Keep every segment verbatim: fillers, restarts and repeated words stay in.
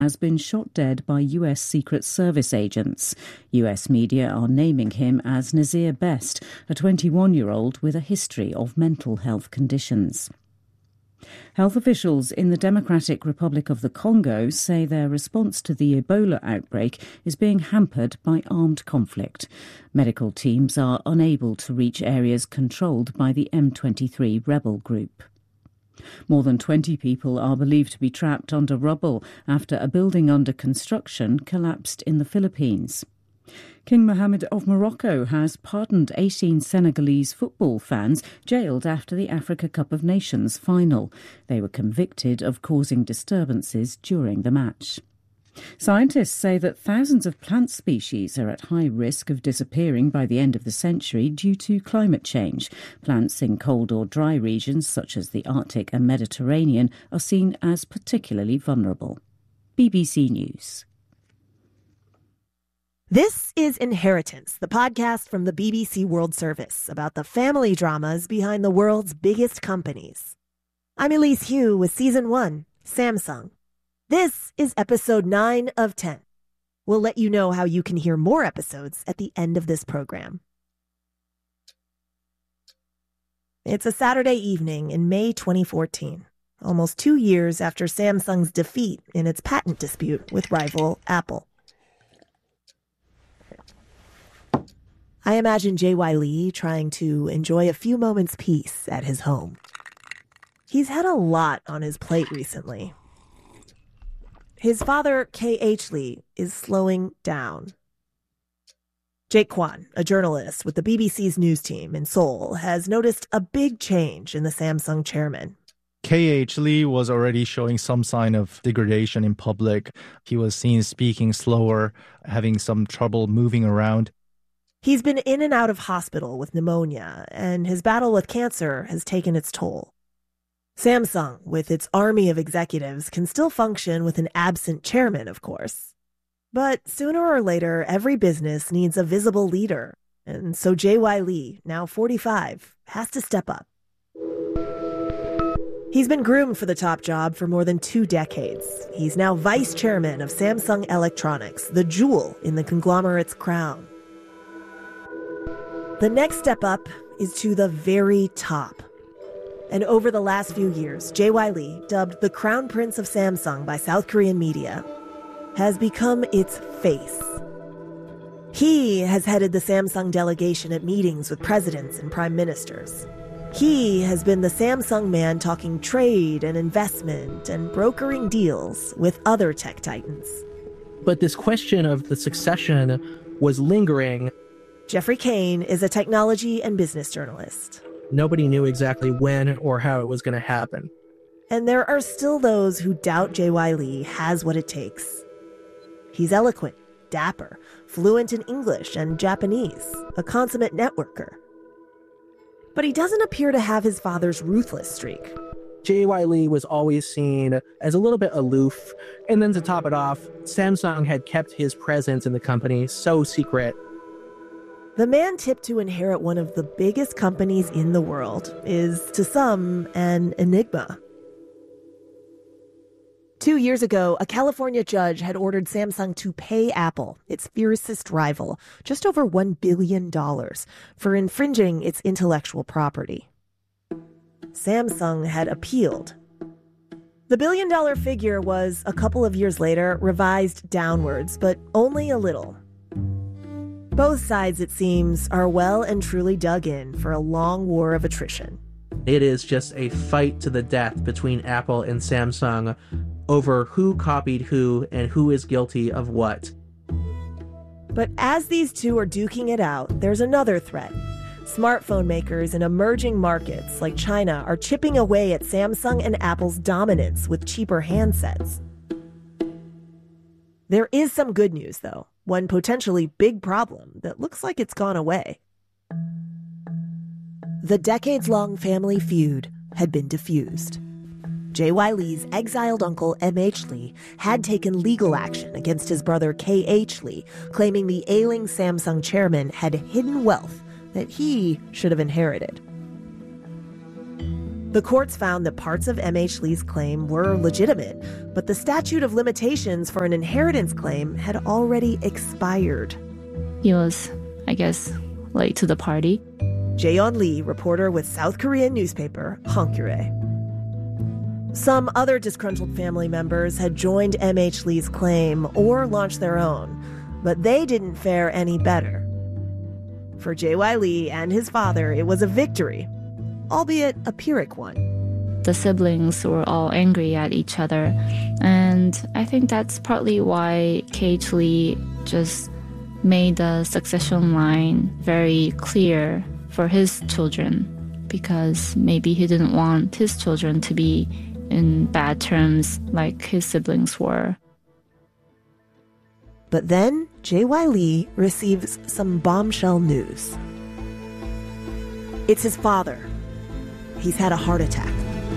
has been shot dead by U S Secret Service agents. U S media are naming him as Nazir Best, a twenty-one-year-old with a history of mental health conditions. Health officials in the Democratic Republic of the Congo say their response to the Ebola outbreak is being hampered by armed conflict. Medical teams are unable to reach areas controlled by the M twenty-three rebel group. More than twenty people are believed to be trapped under rubble after a building under construction collapsed in the Philippines. King Mohammed of Morocco has pardoned eighteen Senegalese football fans jailed after the Africa Cup of Nations final. They were convicted of causing disturbances during the match. Scientists say that thousands of plant species are at high risk of disappearing by the end of the century due to climate change. Plants in cold or dry regions such as the Arctic and Mediterranean are seen as particularly vulnerable. B B C News. This is Inheritance, the podcast from the B B C World Service about the family dramas behind the world's biggest companies. I'm Elise Hu with Season one, Samsung. This is episode nine of ten. We'll let you know how you can hear more episodes at the end of this program. It's a Saturday evening in May twenty fourteen, almost two years after Samsung's defeat in its patent dispute with rival Apple. I imagine J Y. Lee trying to enjoy a few moments' peace at his home. He's had a lot on his plate recently. His father, K H. Lee, is slowing down. Jake Kwan, a journalist with the B B C's news team in Seoul, has noticed a big change in the Samsung chairman. K H. Lee was already showing some sign of degradation in public. He was seen speaking slower, having some trouble moving around. He's been in and out of hospital with pneumonia, and his battle with cancer has taken its toll. Samsung, with its army of executives, can still function with an absent chairman, of course. But sooner or later, every business needs a visible leader. And so J Y. Lee, now forty-five, has to step up. He's been groomed for the top job for more than two decades. He's now vice chairman of Samsung Electronics, the jewel in the conglomerate's crown. The next step up is to the very top. And over the last few years, J Y. Lee, dubbed the Crown Prince of Samsung by South Korean media, has become its face. He has headed the Samsung delegation at meetings with presidents and prime ministers. He has been the Samsung man talking trade and investment and brokering deals with other tech titans. But this question of the succession was lingering. Jeffrey Kane is a technology and business journalist. Nobody knew exactly when or how it was going to happen. And there are still those who doubt J Y. Lee has what it takes. He's eloquent, dapper, fluent in English and Japanese, a consummate networker. But he doesn't appear to have his father's ruthless streak. J Y. Lee was always seen as a little bit aloof. And then to top it off, Samsung had kept his presence in the company so secret. The man tipped to inherit one of the biggest companies in the world is, to some, an enigma. Two years ago, a California judge had ordered Samsung to pay Apple, its fiercest rival, just over one billion dollars for infringing its intellectual property. Samsung had appealed. The billion-dollar figure was, a couple of years later, revised downwards, but only a little. Both sides, it seems, are well and truly dug in for a long war of attrition. It is just a fight to the death between Apple and Samsung over who copied who and who is guilty of what. But as these two are duking it out, there's another threat. Smartphone makers in emerging markets like China are chipping away at Samsung and Apple's dominance with cheaper handsets. There is some good news, though. One potentially big problem that looks like it's gone away. The decades-long family feud had been diffused. J Y. Lee's exiled uncle M H. Lee had taken legal action against his brother K H. Lee, claiming the ailing Samsung chairman had hidden wealth that he should have inherited. The courts found that parts of M H. Lee's claim were legitimate, but the statute of limitations for an inheritance claim had already expired. He was, I guess, late to the party. Jae-yeon Lee, reporter with South Korean newspaper Hankyoreh. Some other disgruntled family members had joined M H. Lee's claim or launched their own, but they didn't fare any better. For Jae Y. Lee and his father, it was a victory, albeit a Pyrrhic one. The siblings were all angry at each other, and I think that's partly why K H. Lee just made the succession line very clear for his children, because maybe he didn't want his children to be in bad terms like his siblings were. But then Jae Y. Lee receives some bombshell news. It's his father. He's had a heart attack.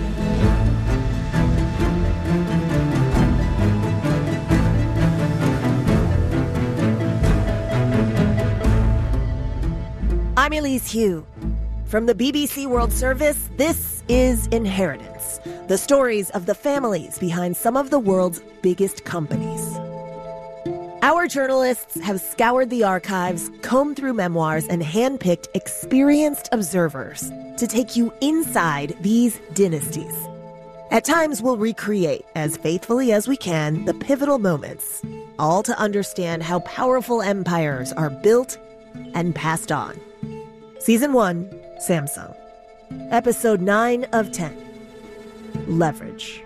I'm Elise Hu. From the B B C World Service, this is Inheritance, the stories of the families behind some of the world's biggest companies. Our journalists have scoured the archives, combed through memoirs, and handpicked experienced observers to take you inside these dynasties. At times, we'll recreate, as faithfully as we can, the pivotal moments, all to understand how powerful empires are built and passed on. Season one, Samsung. Episode nine of ten, Leverage.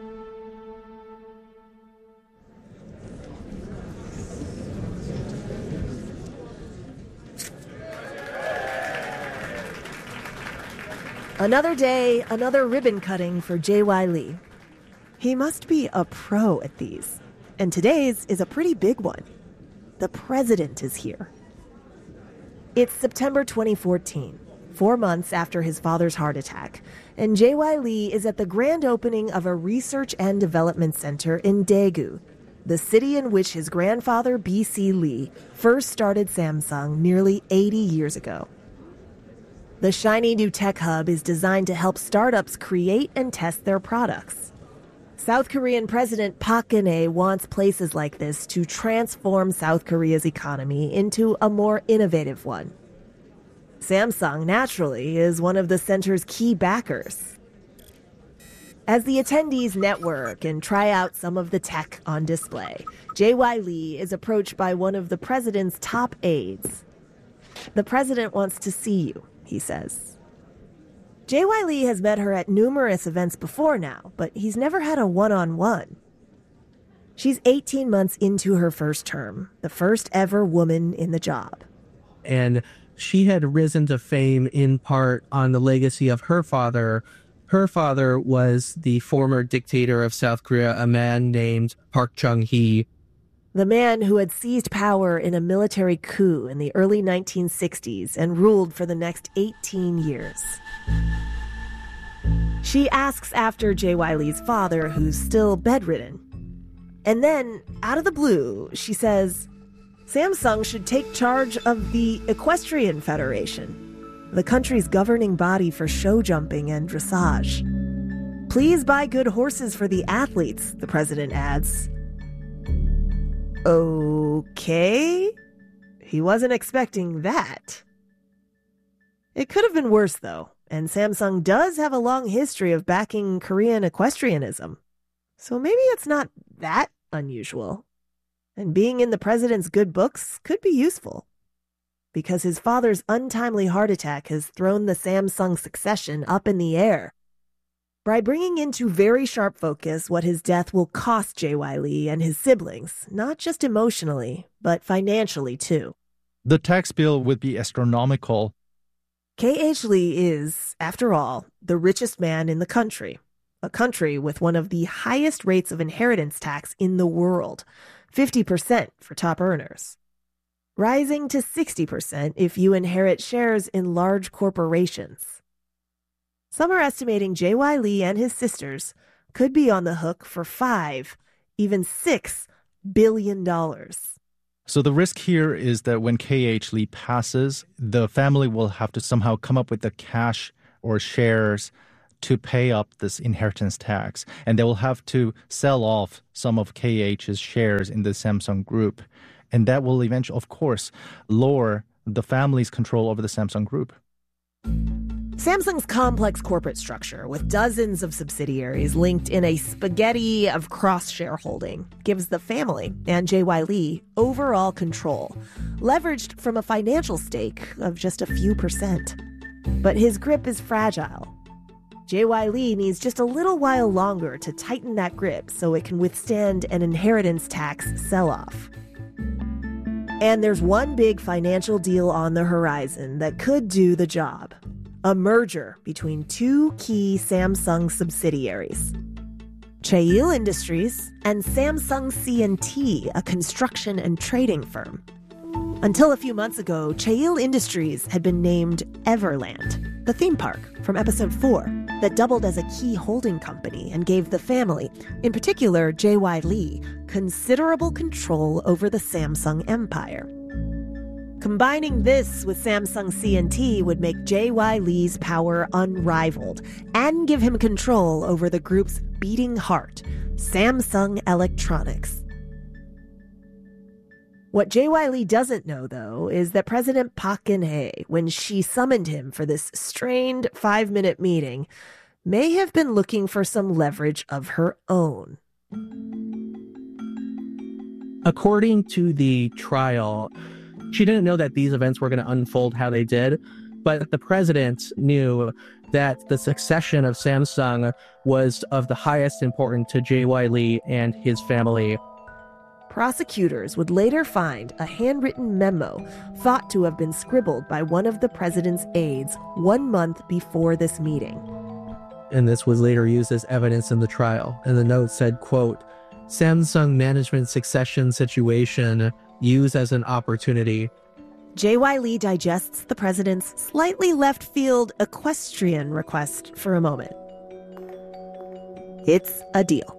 Another day, another ribbon cutting for Jae Y. Lee. He must be a pro at these. And today's is a pretty big one. The president is here. It's September twenty fourteen, four months after his father's heart attack, and Jae Y. Lee is at the grand opening of a research and development center in Daegu, the city in which his grandfather, B C. Lee, first started Samsung nearly eighty years ago. The shiny new tech hub is designed to help startups create and test their products. South Korean President Park Geun-hye wants places like this to transform South Korea's economy into a more innovative one. Samsung, naturally, is one of the center's key backers. As the attendees network and try out some of the tech on display, Jae Y. Lee is approached by one of the president's top aides. "The president wants to see you," he says. Jae Y. Lee has met her at numerous events before now, but he's never had a one-on-one. She's eighteen months into her first term, the first ever woman in the job. And she had risen to fame in part on the legacy of her father. Her father was the former dictator of South Korea, a man named Park Chung-hee. The man who had seized power in a military coup in the early nineteen sixties and ruled for the next eighteen years. She asks after Jae Y. Lee's father, who's still bedridden. And then, out of the blue, she says, Samsung should take charge of the Equestrian Federation, the country's governing body for show jumping and dressage. Please buy good horses for the athletes, the president adds. Okay. He wasn't expecting that. It could have been worse, though, and Samsung does have a long history of backing Korean equestrianism. So maybe it's not that unusual. And being in the president's good books could be useful, because his father's untimely heart attack has thrown the Samsung succession up in the air. By bringing into very sharp focus what his death will cost Jae Y. Lee and his siblings, not just emotionally, but financially too. The tax bill would be astronomical. K H. Lee is, after all, the richest man in the country, a country with one of the highest rates of inheritance tax in the world, fifty percent for top earners, rising to sixty percent if you inherit shares in large corporations. Some are estimating Jae Y. Lee and his sisters could be on the hook for five, even six billion dollars. So the risk here is that when K H. Lee passes, the family will have to somehow come up with the cash or shares to pay up this inheritance tax. And they will have to sell off some of K H's shares in the Samsung group. And that will eventually, of course, lower the family's control over the Samsung group. Samsung's complex corporate structure, with dozens of subsidiaries linked in a spaghetti of cross-shareholding, gives the family and J Y. Lee overall control, leveraged from a financial stake of just a few percent. But his grip is fragile. J Y. Lee needs just a little while longer to tighten that grip so it can withstand an inheritance tax sell-off. And there's one big financial deal on the horizon that could do the job. A merger between two key Samsung subsidiaries. Chaeil Industries and Samsung C and T, a construction and trading firm. Until a few months ago, Chaeil Industries had been named Everland, the theme park from episode four, that doubled as a key holding company and gave the family, in particular J Y. Lee, considerable control over the Samsung empire. Combining this with Samsung C and T would make J Y. Lee's power unrivaled and give him control over the group's beating heart, Samsung Electronics. What J Y. Lee doesn't know, though, is that President Park Geun-hye, when she summoned him for this strained five-minute meeting, may have been looking for some leverage of her own. According to the trial, she didn't know that these events were going to unfold how they did, but the president knew that the succession of Samsung was of the highest importance to J Y. Lee and his family. Prosecutors would later find a handwritten memo thought to have been scribbled by one of the president's aides one month before this meeting. And this was later used as evidence in the trial. And the note said, quote, Samsung management succession situation used as an opportunity. J Y. Lee digests the president's slightly left-field equestrian request for a moment. It's a deal.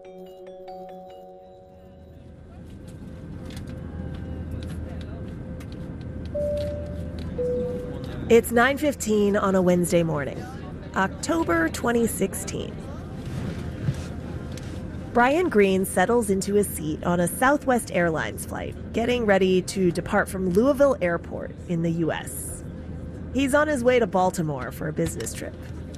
It's nine fifteen on a Wednesday morning, October twenty sixteen. Brian Greene settles into his seat on a Southwest Airlines flight, getting ready to depart from Louisville Airport in the U S. He's on his way to Baltimore for a business trip.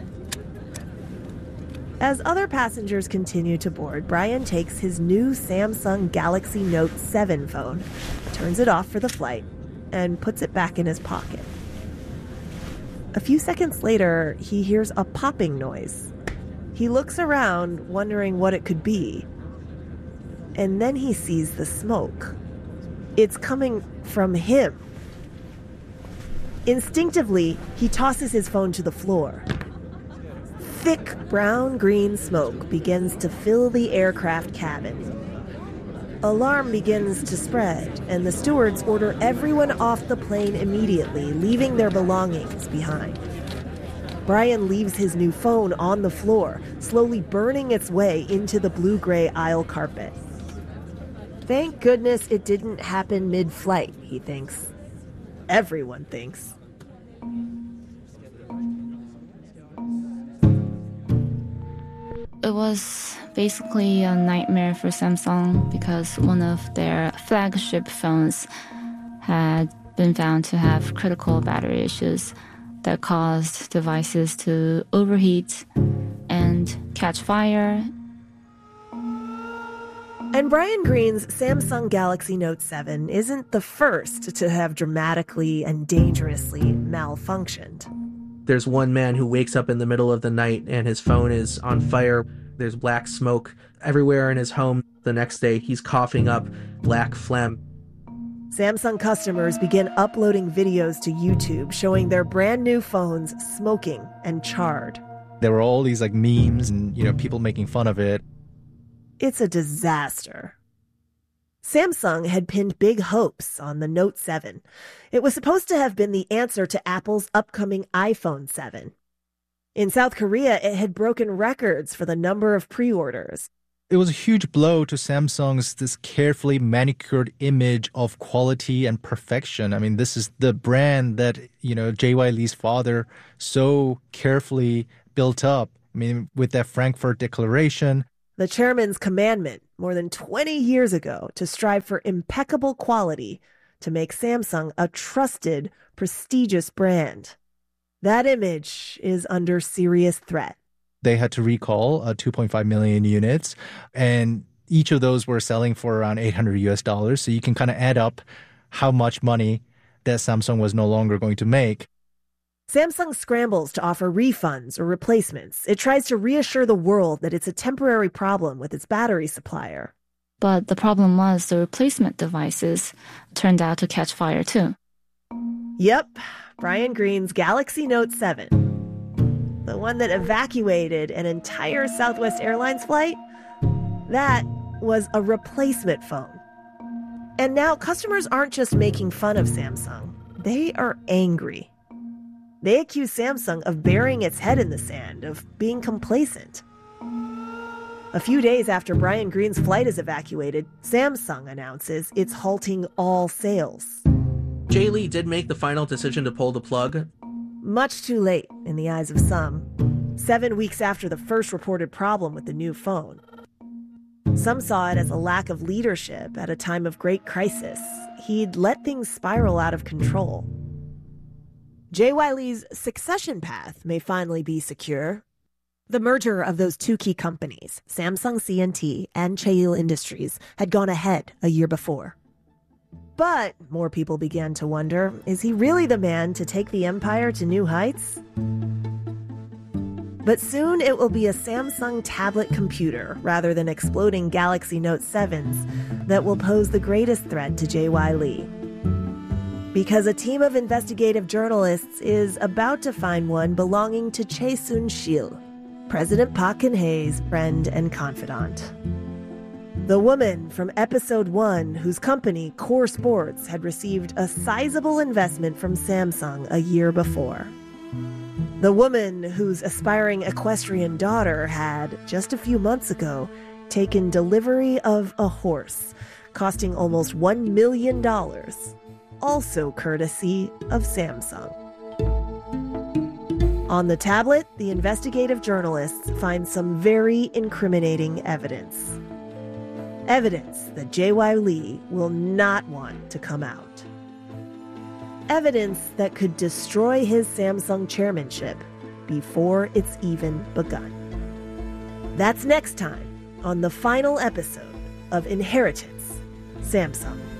As other passengers continue to board, Brian takes his new Samsung Galaxy Note seven phone, turns it off for the flight, and puts it back in his pocket. A few seconds later, he hears a popping noise. He looks around, wondering what it could be. And then he sees the smoke. It's coming from him. Instinctively, he tosses his phone to the floor. Thick brown-green smoke begins to fill the aircraft cabin. Alarm begins to spread, and the stewards order everyone off the plane immediately, leaving their belongings behind. Brian leaves his new phone on the floor, slowly burning its way into the blue-gray aisle carpet. Thank goodness it didn't happen mid-flight, he thinks. Everyone thinks. It was basically a nightmare for Samsung because one of their flagship phones had been found to have critical battery issues that caused devices to overheat and catch fire. And Brian Greene's Samsung Galaxy Note seven isn't the first to have dramatically and dangerously malfunctioned. There's one man who wakes up in the middle of the night and his phone is on fire. There's black smoke everywhere in his home. The next day, he's coughing up black phlegm. Samsung customers begin uploading videos to YouTube showing their brand new phones smoking and charred. There were all these like memes and, you know, people making fun of it. It's a disaster. Samsung had pinned big hopes on the Note seven. It was supposed to have been the answer to Apple's upcoming iPhone seven. In South Korea, it had broken records for the number of pre-orders. It was a huge blow to Samsung's this carefully manicured image of quality and perfection. I mean, this is the brand that, you know, J Y. Lee's father so carefully built up I mean, with that Frankfurt Declaration. The chairman's commandment more than twenty years ago to strive for impeccable quality to make Samsung a trusted, prestigious brand. That image is under serious threat. They had to recall uh, two point five million units, and each of those were selling for around eight hundred U S dollars. So you can kind of add up how much money that Samsung was no longer going to make. Samsung scrambles to offer refunds or replacements. It tries to reassure the world that it's a temporary problem with its battery supplier. But the problem was the replacement devices turned out to catch fire too. Yep, Brian Greene's Galaxy Note seven, the one that evacuated an entire Southwest Airlines flight, that was a replacement phone. And now customers aren't just making fun of Samsung. They are angry. They accuse Samsung of burying its head in the sand, of being complacent. A few days after Brian Greene's flight is evacuated, Samsung announces it's halting all sales. Jay Lee did make the final decision to pull the plug. Much too late in the eyes of some, seven weeks after the first reported problem with the new phone. Some saw it as a lack of leadership at a time of great crisis. He'd let things spiral out of control. J Y. Lee's succession path may finally be secure. The merger of those two key companies, Samsung C N T and Cheil Industries, had gone ahead a year before. But more people began to wonder, is he really the man to take the empire to new heights? But soon it will be a Samsung tablet computer, rather than exploding Galaxy Note sevens, that will pose the greatest threat to J Y. Lee. Because a team of investigative journalists is about to find one belonging to Chae Soon-sil, President Park Geun-hye's friend and confidant. The woman from episode one, whose company, Core Sports, had received a sizable investment from Samsung a year before. The woman whose aspiring equestrian daughter had, just a few months ago, taken delivery of a horse, costing almost one million dollars, also courtesy of Samsung. On the tablet, the investigative journalists find some very incriminating evidence. Evidence that J Y. Lee will not want to come out. Evidence that could destroy his Samsung chairmanship before it's even begun. That's next time on the final episode of Inheritance, Samsung.